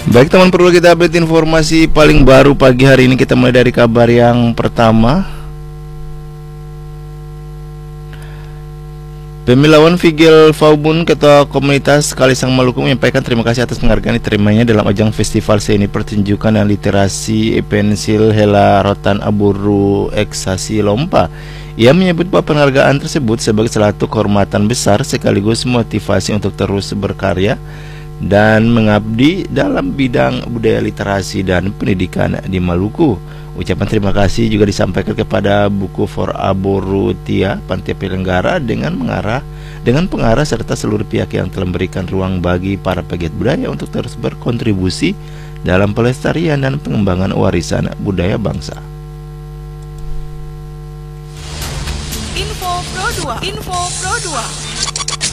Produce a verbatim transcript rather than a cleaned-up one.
Baik teman, perlu kita update informasi paling baru pagi hari ini. Kita mulai dari kabar yang pertama. Pemilawan Vigil Faubun, Ketua Komunitas Kalisang Maluku, menyampaikan terima kasih atas penghargaan diterimanya dalam ajang Festival Seni Pertunjukan dan Literasi Pensil Hela Rotan Aburu Eksasi Lompa. Ia menyebut bahwa penghargaan tersebut sebagai salah satu kehormatan besar sekaligus motivasi untuk terus berkarya dan mengabdi dalam bidang budaya literasi dan pendidikan di Maluku. Ucapan terima kasih juga disampaikan kepada Buku for Aborutia Panitia Penyelenggara dengan mengarah dengan pengarah serta seluruh pihak yang telah memberikan ruang bagi para pegiat budaya untuk terus berkontribusi dalam pelestarian dan pengembangan warisan budaya bangsa. Info Pro dua, Info Pro dua.